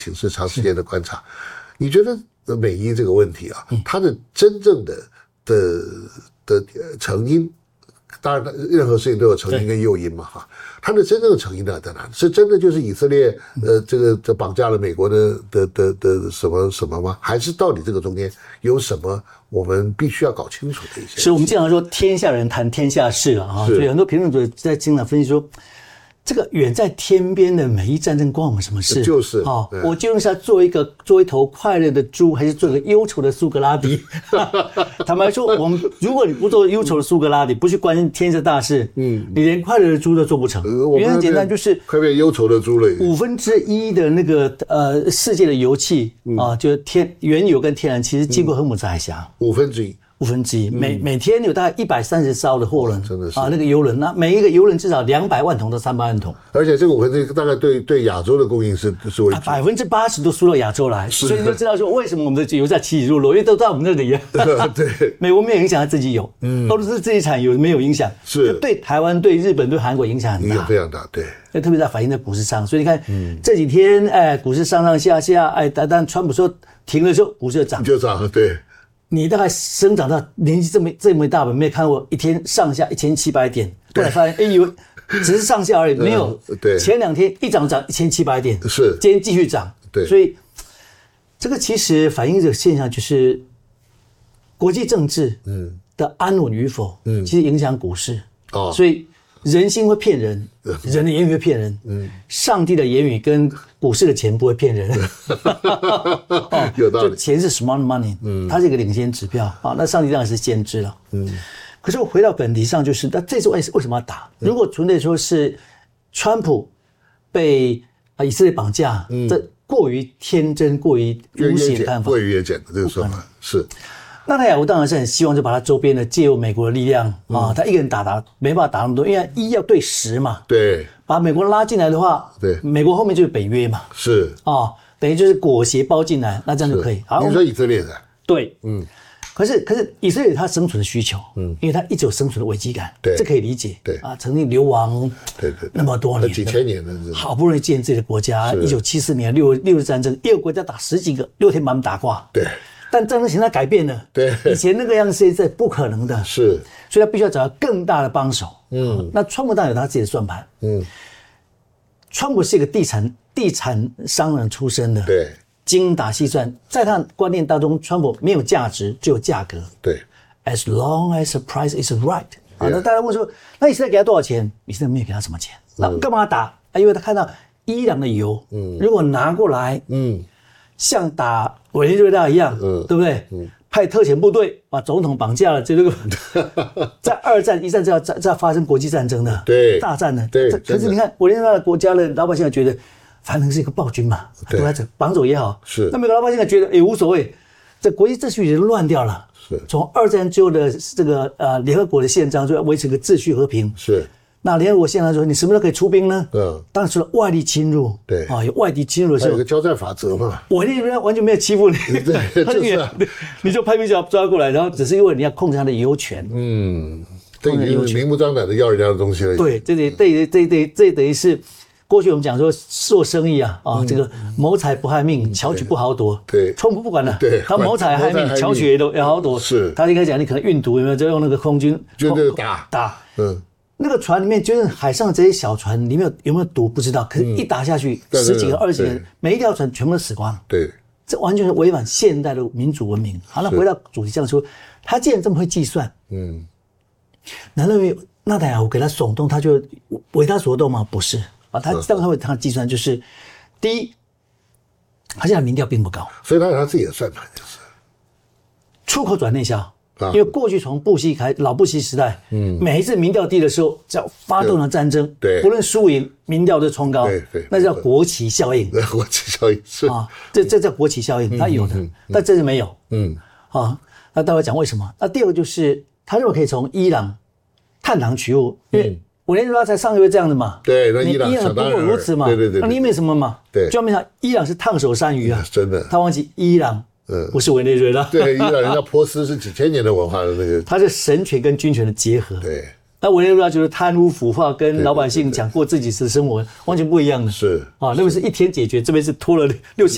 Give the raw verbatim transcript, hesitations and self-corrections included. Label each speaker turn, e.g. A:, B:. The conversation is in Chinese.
A: 情是长时间的观察。你觉得美伊这个问题啊，它的真正的的的成因，当然任何事情都有成因跟诱因嘛哈，它的真正的成因呢在哪里？是真的就是以色列呃这个这绑架了美国的的的的什么什么吗？还是到底这个中间有什么我们必须要搞清楚的一些？
B: 是我们经常说天下人谈天下事了啊，所以很多评论者在经常分析说，这个远在天边的美伊战争关我们什么事？
A: 就是
B: 哦，我究竟是要做一个做一头快乐的猪，还是做一个忧愁的苏格拉底？坦白说，我们如果你不做忧愁的苏格拉底，不去关心天下大事，嗯，你连快乐的猪都做不成。呃、原因很简单，就是
A: 快变忧愁的猪了。
B: 五分之一的那个呃世界的油气、嗯、啊，就是天原油跟天然气是经过荷姆斯海峡，
A: 五分之一。
B: 五分之一，每每天有大概一百三十艘的货轮，
A: 真的是
B: 啊，那个油轮，那每一个油轮至少两百万桶到三百万桶，
A: 而且这个五分之一大概对对亚洲的供应是是为主，
B: 百分之八十都输到亚洲来，所以你就知道说为什么我们的油价起起落落，因为都在我们那里。
A: 对，
B: 美国没有影响，他自己有，嗯，都是自己产油没有影响，
A: 是
B: 对台湾、对日本、对韩国影响很大，
A: 影响非常大，对。
B: 特别在反映在股市上，所以你看、嗯、这几天，哎，股市上上下下，哎，但但川普说停的时候，股市就涨，
A: 就涨，对。
B: 你大概生长到年纪这么这么大吧，没有看过一天上下一千七百点，后来发现，哎，以为只是上下而已，没有。
A: 对，
B: 前两天一涨涨一千七百点，
A: 是，
B: 今天继续涨。
A: 对，
B: 所以这个其实反映这个现象，就是国际政治嗯的安稳与否，嗯，其实影响股市。哦，所以人心会骗人，人的言语会骗人，嗯，上帝的言语跟股市的钱不会骗人。
A: 哦，有道理。
B: 就钱是 smart money， 嗯，它是一个领先指标啊。那上帝当然是先知了，嗯。可是我回到本题上，就是那这次为为什么要打？如果纯粹说是川普被啊以色列绑架，嗯，这过于天真、过于无邪的看法，
A: 过于越简的这个说法是。
B: 纳坦雅胡当然是很希望就把他周边的借由美国的力量啊、嗯，他一个人打打没办法打那么多，因为一要对十嘛，
A: 对，
B: 把美国拉进来的话，
A: 对，
B: 美国后面就是北约嘛，
A: 是
B: 啊、哦，等于就是裹挟包进来，那这样就可以。好，
A: 你说以色列的，
B: 对，嗯，可是可是以色列有他生存的需求，嗯，因为他一直有生存的危机感，
A: 对，
B: 这可以理解，
A: 对
B: 啊，曾经流亡，
A: 对对，
B: 那么多年，
A: 几千年的，
B: 好不容易建自己的国家，一九七四年六六日战争，一个国家打十几个，六天把他们打挂，
A: 对。
B: 但战争形态改变了，
A: 对，
B: 以前那个样子现在不可能的，
A: 是，
B: 所以他必须要找到更大的帮手。嗯，那川普当然有他自己的算盘。嗯，川普是一个地产地产商人出身的，
A: 对，
B: 精打细算，在他的观念当中，川普没有价值，只有价格。
A: 对
B: ，as long as the price is right。啊，那大家问说，那以色列给他多少钱？以色列没有给他什么钱，那干嘛打？啊，因为他看到伊朗的油，嗯，如果拿过来，嗯。像打委内瑞拉一样，嗯，对不对？嗯，派特遣部队把总统绑架了，这个在二战、一战就要在在发生国际战争的，
A: 对，
B: 大战的，
A: 对。
B: 可是你看委内瑞拉的国家的老百姓觉得，反正是一个暴君嘛，都在这绑走也好，
A: 是。
B: 那美国老百姓觉得也无所谓，这国际秩序已经乱掉了。
A: 是。从
B: 二战之后的这个呃联合国的宪章就要维持个秩序和平。
A: 是。那
B: 联合国宪章说，你什么时候可以出兵呢？嗯，当然除了外力侵入，
A: 对
B: 啊，有外敌侵入的时候，
A: 有个交战法则嘛。
B: 委内瑞拉完全没有欺负你，
A: 对，就是、啊、
B: 你就派兵抓抓过来，然后只是因为你要控制他的油权。
A: 嗯，这已经明目张胆的要人家的东西了。
B: 对，这得这这这这等于是过去我们讲说做生意啊啊，嗯、这个谋财不害命，巧取不好夺。
A: 对，
B: 川普不管了，
A: 对，
B: 他谋财害命，巧取也都也好夺。
A: 是，
B: 他应该讲你可能运毒有没有，就用那个空军
A: 就这个打
B: 打，
A: 嗯。
B: 那个船里面就是海上这些小船里面有有没有毒不知道，可是一打下去、嗯、十几个、二十几个，每一条船全部都死光了。
A: 对，
B: 这完全是违反现代的民主文明。好，那回到主题上说，他既然这么会计算，嗯，难道纳坦雅胡给他耸动，他就为他所动吗？不是啊，他当他会他计算就是，第一，他现在民调并不高，
A: 所以他有他自己的算盘，就是
B: 出口转内销。因为过去从布希开老布希时代，嗯，每一次民调低的时候，只要发动了战争，
A: 对，
B: 不论输赢，民调都冲高，
A: 对对，
B: 那叫国旗效应。
A: 对，国旗效应是
B: 啊，这这叫国旗效应，它有的，但这是没有，嗯，啊，那待会讲为什么？那第二个就是他认为可以从伊朗探囊取物，因为委内瑞拉才上个月这样的嘛，
A: 对，那伊朗
B: 伊朗不过如此嘛，
A: 对对对，
B: 那你没什么嘛，
A: 对，
B: 就没想伊朗是烫手山芋啊，
A: 真的，
B: 他忘记伊朗。嗯，不是委内瑞拉。
A: 对，伊朗人家波斯是几千年的文化的那个，
B: 它是神权跟军权的结合。
A: 对，
B: 那委内瑞拉就是贪污腐化，跟老百姓讲过自己的生活完全不一样的。
A: 是
B: 啊，那边是一天解决，这边是拖了六七。